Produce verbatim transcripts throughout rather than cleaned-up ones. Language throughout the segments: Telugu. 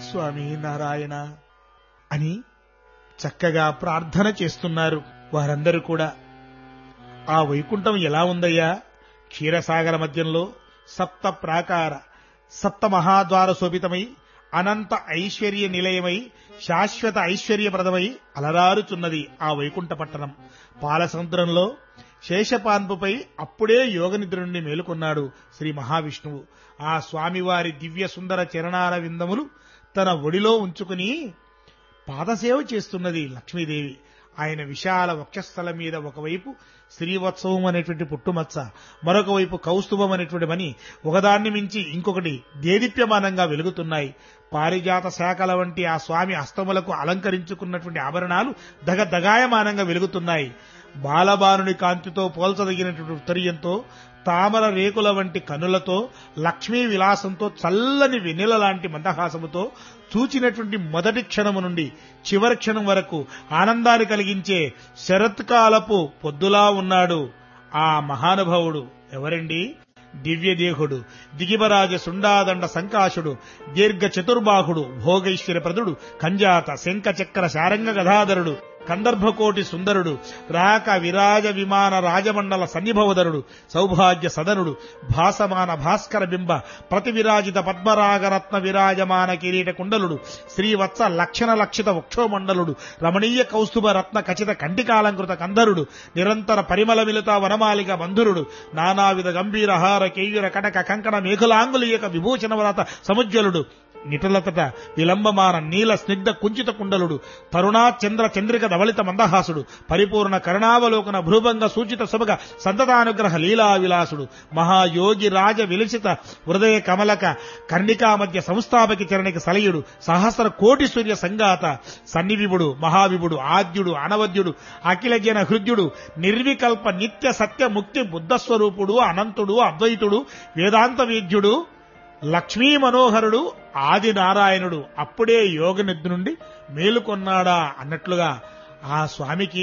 స్వామి నారాయణ అని చక్కగా ప్రార్థన చేస్తున్నారు వారందరూ కూడా. ఆ వైకుంఠం ఎలా ఉందయ్యా? క్షీరసాగర మధ్యంలో సప్త ప్రాకార సప్త మహాద్వార శోభితమై అనంత ఐశ్వర్య నిలయమై శాశ్వత ఐశ్వర్యప్రదమై అలరారుచున్నది ఆ వైకుంఠ పట్టణం. పాలసముద్రంలో శేషపాన్పుపై అప్పుడే యోగనిద్ర నుండి మేలుకొన్నాడు శ్రీ మహావిష్ణువు. ఆ స్వామివారి దివ్య సుందర చరణాల విందములు తన ఒడిలో ఉంచుకుని పాదసేవ చేస్తున్నది లక్ష్మీదేవి. ఆయన విశాల వక్షస్థలం మీద ఒకవైపు శ్రీవత్సవం అనేటువంటి పుట్టుమచ్చ, మరొక వైపు కౌస్తుభం అనేటువంటి మణి ఒకదాన్ని మించి ఇంకొకటి దేదీప్యమానంగా వెలుగుతున్నాయి. పారిజాత శాఖల వంటి ఆ స్వామి హస్తములకు అలంకరించుకున్నటువంటి ఆభరణాలు దగదగాయమానంగా వెలుగుతున్నాయి. బాలబానుని కాంతితో పోల్చదగినటువంటి ఉత్తరీయంతో, తామర రేకుల వంటి కనులతో, లక్ష్మీ విలాసంతో, చల్లని వెన్నెల లాంటి మందహాసముతో చూచినటువంటి మొదటి క్షణము నుండి చివరి క్షణం వరకు ఆనందాన్ని కలిగించే శరత్కాలపు పొద్దులా ఉన్నాడు ఆ మహానుభావుడు. ఎవరండి? దివ్యదేహుడు, దిగిబరాజ సుండాదండ సంకాశుడు, దీర్ఘ చతుర్బాహుడు, భోగైశ్వర్యప్రదుడు, కంజాత శంఖ చక్ర శారంగ గదాధరుడు, కందర్భకోటి సుందరుడు, రాక విరాజ విమాన రాజమండల సన్నిభవధరుడు, సౌభాగ్య సదనుడు, భాసమాన భాస్కర బింబ ప్రతి విరాజిత పద్మరాగరత్న విరాజమాన కిరీట కుండలుడు, శ్రీవత్స లక్షణ లక్షిత వక్షోమండలుడు, రమణీయ కౌస్తుభ రత్న ఖచిత కంటికాలంకృత కంధరుడు, నిరంతర పరిమళ మిలిత వనమాలిక బంధురుడు, నానావిధ గంభీర హార కేయూర కటక కంకణ మేఘులాంగులీయక విభూషణ వ్రత సముజ్వలుడు, నిటలతట విలంబమాన నీల స్నిగ్ధ కుంచిత కుండలుడు, తరుణా చంద్ర చంద్రిక ధవళిత మందహాసుడు, పరిపూర్ణ కరుణావలోకన భ్రూభంగ సూచిత సుభగ సంతతానుగ్రహ లీలా విలాసుడు, మహాయోగి రాజ విలసిత హృదయ కమలక కర్ణికా మధ్య సంస్థాపకి చరణిక సలయుడు, సహస్ర కోటి సూర్య సంగాత సన్నివిభుడు, మహావిభుడు, ఆద్యుడు, అనవద్యుడు, అఖిల జన హృద్యుడు, నిర్వికల్ప నిత్య సత్య ముక్తి బుద్ధస్వరూపుడు, అనంతుడు, అద్వైతుడు, వేదాంత వేద్యుడు, లక్ష్మీ మనోహరుడు, ఆది నారాయణుడు అప్పుడే యోగనిద్ర నుండి మేలుకొన్నాడా అన్నట్లుగా ఆ స్వామికి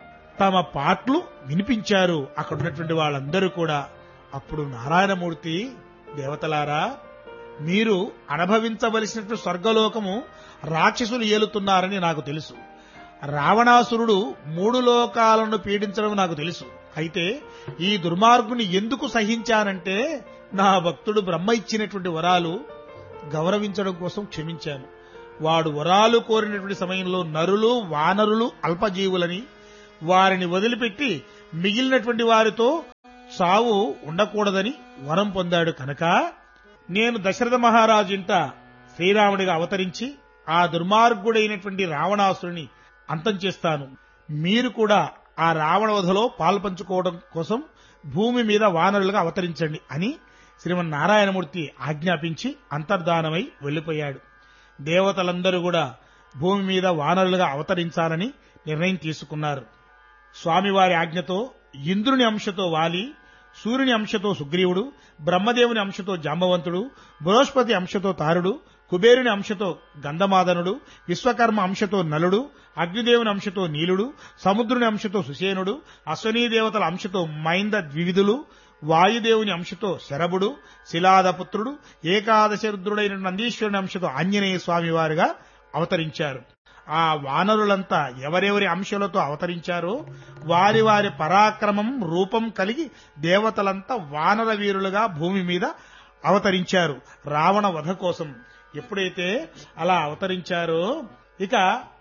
తమ పాటలు వినిపించారు అక్కడ ఉన్నటువంటి వాళ్ళందరూ కూడా. అప్పుడు నారాయణమూర్తి, దేవతలారా, మీరు అనుభవించవలసినటువంటి స్వర్గలోకము రాక్షసులు ఏలుతున్నారని నాకు తెలుసు. రావణాసురుడు మూడు లోకాలను పీడించడం నాకు తెలుసు. అయితే ఈ దుర్మార్గుని ఎందుకు సహించానంటే నా భక్తుడు బ్రహ్మ ఇచ్చినటువంటి వరాలు గౌరవించడం కోసం క్షమించాను. వాడు వరాలు కోరినటువంటి సమయంలో నరులు వానరులు అల్పజీవులని వారిని వదిలిపెట్టి మిగిలినటువంటి వారితో చావు ఉండకూడదని వరం పొందాడు కనుక నేను దశరథ మహారాజు ఇంట శ్రీరాముడిగా అవతరించి ఆ దుర్మార్గుడైనటువంటి రావణాసురుని అంతం చేస్తాను. మీరు కూడా ఆ రావణ వధలో పాల్పంచుకోవడం కోసం భూమి మీద వానరులుగా అవతరించండి అని శ్రీమన్నారాయణమూర్తి ఆజ్ఞాపించి అంతర్ధానమై వెళ్లిపోయాడు. దేవతలందరూ కూడా భూమి మీద వానరులుగా అవతరించాలని నిర్ణయం తీసుకున్నారు. స్వామివారి ఆజ్ఞతో ఇంద్రుని అంశతో వాలి, సూర్యుని అంశతో సుగ్రీవుడు, బ్రహ్మదేవుని అంశతో జాంబవంతుడు, బృహస్పతి అంశతో తారుడు, కుబేరుని అంశతో గంధమాదనుడు, విశ్వకర్మ అంశతో నలుడు, అగ్నిదేవుని అంశతో నీలుడు, సముద్రుని అంశతో సుసేనుడు, అశ్వనీ దేవతల అంశతో మైంద ద్వివిధులు, వాయుదేవుని అంశతో శరభుడు, శిలాదపుత్రుడు, ఏకాదశ రుద్రుడైన నందీశ్వరుని అంశతో ఆంజనేయ స్వామి వారుగా అవతరించారు. ఆ వానరులంతా ఎవరెవరి అంశాలతో అవతరించారో వారి వారి పరాక్రమం రూపం కలిగి దేవతలంతా వానర వీరులుగా భూమి మీద అవతరించారు రావణ వధ కోసం. ఎప్పుడైతే అలా అవతరించారో ఇక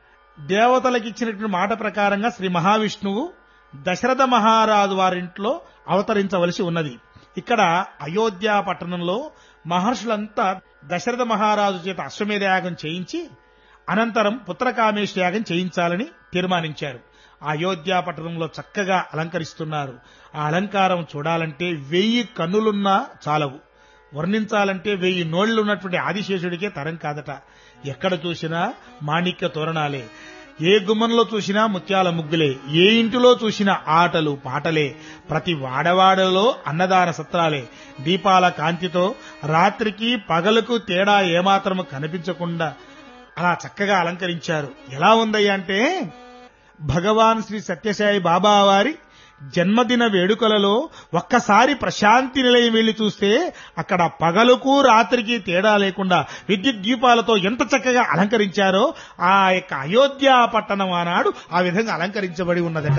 దేవతలకు ఇచ్చినటువంటి మాట ప్రకారంగా శ్రీ మహావిష్ణువు దశరథ మహారాజు వారింట్లో అవతరించవలసి ఉన్నది. ఇక్కడ అయోధ్య పట్టణంలో మహర్షులంతా దశరథ మహారాజు చేత అశ్వమేధ యాగం చేయించి అనంతరం పుత్రకామేశ యాగం చేయించాలని తీర్మానించారు. అయోధ్య పట్టణంలో చక్కగా అలంకరిస్తున్నారు. ఆ అలంకారం చూడాలంటే వెయ్యి కన్నులున్నా చాలవు, వర్ణించాలంటే వెయ్యి నోళ్లున్నటువంటి ఆదిశేషుడికే తరం కాదట. ఎక్కడ చూసినా మాణిక్య తోరణాలే, ఏ గుమ్మంలో చూసినా ముత్యాల ముగ్గులే, ఏ ఇంటిలో చూసినా ఆటలు పాటలే, ప్రతి వాడవాడలో అన్నదాన సత్రాలే, దీపాల కాంతితో రాత్రికి పగలకు తేడా ఏమాత్రము కనిపించకుండా అలా చక్కగా అలంకరించారు. ఎలా ఉందయ్యా అంటే భగవాన్ శ్రీ సత్యసాయి బాబా వారి జన్మదిన వేడుకలలో ఒక్కసారి ప్రశాంతి నిలయం వెళ్లి చూస్తే అక్కడ పగలుకు రాత్రికి తేడా లేకుండా విద్యుత్ దీపాలతో ఎంత చక్కగా అలంకరించారో ఆ యొక్క అయోధ్య పట్టణం ఆనాడు ఆ విధంగా అలంకరించబడి ఉన్నదట.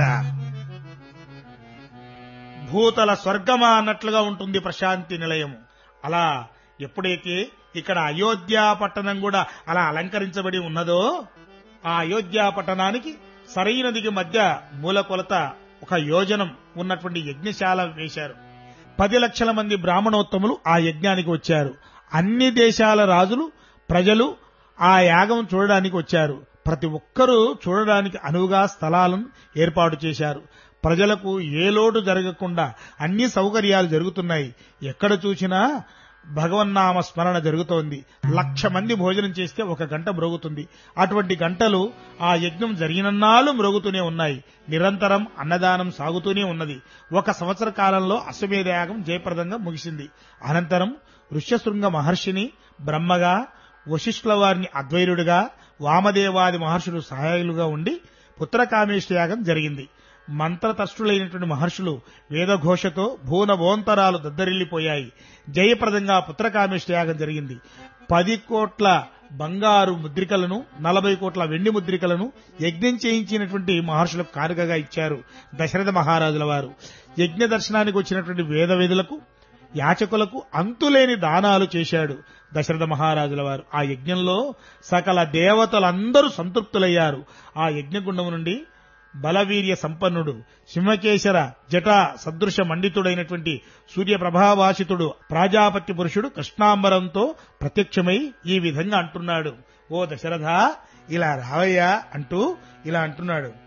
భూతల స్వర్గమా అన్నట్లుగా ఉంటుంది ప్రశాంతి నిలయము. అలా ఎప్పుడైతే ఇక్కడ అయోధ్య పట్టణం కూడా అలా అలంకరించబడి ఉన్నదో ఆ అయోధ్య పట్టణానికి సరైనదికి మధ్య మూల కొలత ఒక యోజనం ఉన్నటువంటి యజ్ఞశాల వేశారు. పది లక్షల మంది బ్రాహ్మణోత్తములు ఆ యజ్ఞానికి వచ్చారు. అన్ని దేశాల రాజులు ప్రజలు ఆ యాగం చూడడానికి వచ్చారు. ప్రతి ఒక్కరూ చూడడానికి అనువుగా స్థలాలను ఏర్పాటు చేశారు. ప్రజలకు ఏ లోటు జరగకుండా అన్ని సౌకర్యాలు జరుగుతున్నాయి. ఎక్కడ చూసినా భగవన్నామ స్మరణ జరుగుతోంది. లక్ష మంది భోజనం చేస్తే ఒక గంట మ్రోగుతుంది. అటువంటి గంటలు ఆ యజ్ఞం జరిగినన్నాళ్ళు మ్రోగుతూనే ఉన్నాయి. నిరంతరం అన్నదానం సాగుతూనే ఉన్నది. ఒక సంవత్సర కాలంలో అశ్వమేధ యాగం జయప్రదంగా ముగిసింది. అనంతరం ఋష్యశృంగ మహర్షిని బ్రహ్మగా, వశిష్ఠుల వారిని అద్వైరుడిగా, వామదేవాది మహర్షులు సహాయులుగా ఉండి పుత్రకామేష్టి యాగం జరిగింది. మంత్రతష్టులైనటువంటి మహర్షులు వేదఘోషతో భూనభోంతరాలు దద్దరిల్లిపోయాయి. జయప్రదంగా పుత్రకామేష్టి యాగం జరిగింది. పది కోట్ల బంగారు ముద్రికలను, నలభై కోట్ల వెండి ముద్రికలను యజ్ఞం చేయించినటువంటి మహర్షులకు కానుకగా ఇచ్చారు దశరథ మహారాజుల వారు. యజ్ఞ దర్శనానికి వచ్చినటువంటి వేదవేదులకు, యాచకులకు అంతులేని దానాలు చేశాడు దశరథ మహారాజుల వారు. ఆ యజ్ఞంలో సకల దేవతలందరూ సంతృప్తులయ్యారు. ఆ యజ్ఞగుండం నుండి బలవీర్య సంపన్నుడు, సింహకేశర జటా సదృశ మండితుడైనటువంటి సూర్యప్రభావాసితుడు ప్రాజాపత్య పురుషుడు కృష్ణాంబరంతో ప్రత్యక్షమై ఈ విధంగా అంటున్నాడు, ఓ దశరథ ఇలా రావయ్యా అంటూ ఇలా అంటున్నాడు.